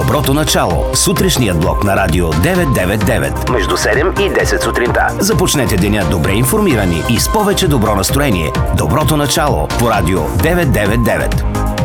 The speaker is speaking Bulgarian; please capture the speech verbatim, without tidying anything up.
Доброто начало. Сутрешният блок на Радио деветстотин и девет и девет. Между седем и десет сутринта. Започнете деня добре информирани и с повече добро настроение. Доброто начало по Радио деветстотин и девет и девет.